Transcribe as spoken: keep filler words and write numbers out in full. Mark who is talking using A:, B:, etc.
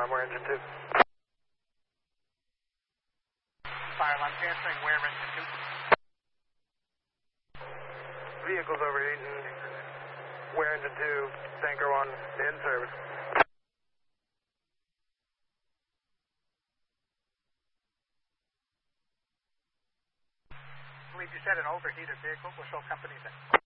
A: alarm, we're engine two.
B: Fire alarm answering, we're engine two.
A: Vehicles overheating, we're engine two, tanker one, in service.
B: I believe you said an overheated vehicle. We'll show companies in.